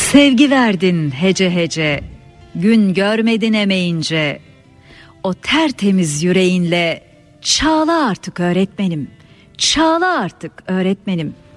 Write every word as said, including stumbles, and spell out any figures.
Sevgi verdin hece hece, gün görmedin emeyince. O tertemiz yüreğinle çağla artık öğretmenim, çağla artık öğretmenim.